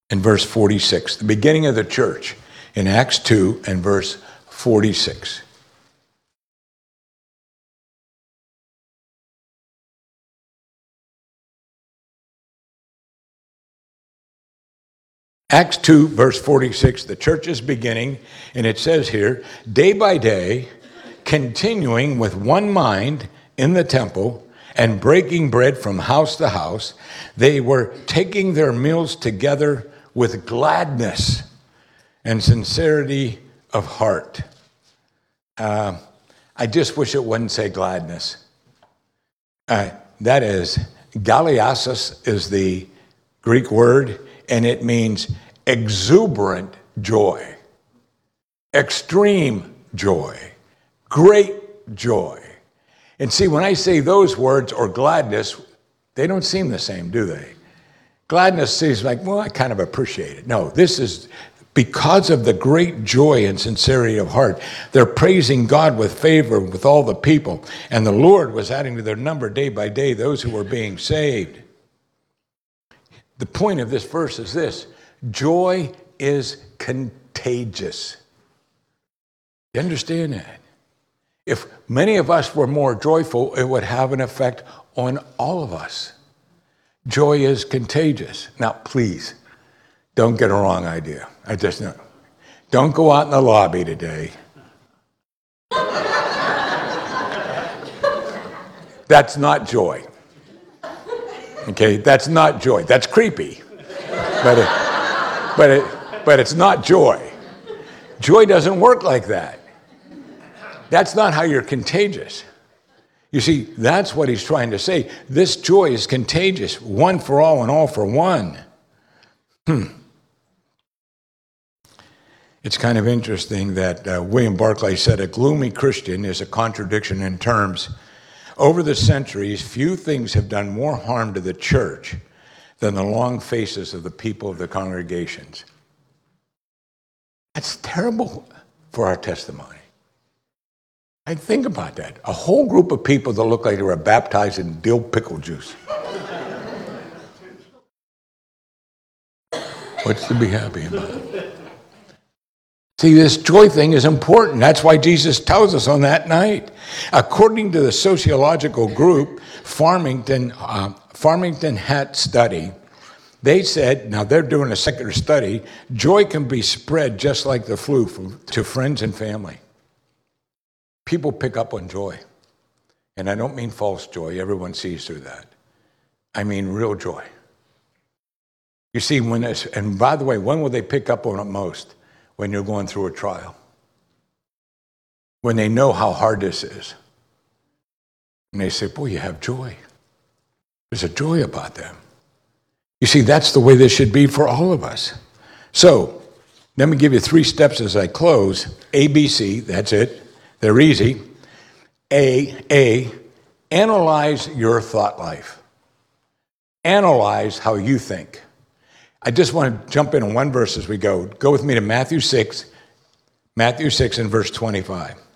and verse 46, the beginning of the church in Acts 2 and verse 46. Acts 2, verse 46, the church is beginning, and it says here, day by day, continuing with one mind in the temple and breaking bread from house to house, they were taking their meals together with gladness and sincerity of heart. I just wish it wouldn't say gladness. That is, galliasis is the Greek word, and it means exuberant joy, extreme joy, great joy. And see, when I say those words or gladness, they don't seem the same, do they? Gladness seems like, well, I kind of appreciate it. No, this is because of the great joy and sincerity of heart. They're praising God with favor with all the people. And the Lord was adding to their number day by day those who were being saved. The point of this verse is this: joy is contagious. You understand that? If many of us were more joyful, it would have an effect on all of us. Joy is contagious. Now, please, don't get a wrong idea. Don't go out in the lobby today. That's not joy. Okay, that's not joy. That's creepy, but it's not joy. Joy doesn't work like that. That's not how you're contagious. You see, that's what he's trying to say. This joy is contagious, one for all and all for one. It's kind of interesting that William Barclay said a gloomy Christian is a contradiction in terms. Over the centuries, few things have done more harm to the church than the long faces of the people of the congregations. That's terrible for our testimony. I think about that. A whole group of people that look like they were baptized in dill pickle juice. What's to be happy about? See, this joy thing is important. That's why Jesus tells us on that night. According to the sociological group Farmington Hat Study, they said, now they're doing a secular study, joy can be spread just like the flu to friends and family. People pick up on joy. And I don't mean false joy. Everyone sees through that. I mean real joy. You see, and by the way, when will they pick up on it most? When you're going through a trial. When they know how hard this is. And they say, boy, you have joy. There's a joy about them. You see, that's the way this should be for all of us. So, let me give you 3 steps as I close. A, B, C, that's it. They're easy. A, analyze your thought life. Analyze how you think. I just want to jump in on one verse as we go. Go with me to Matthew 6 and verse 25.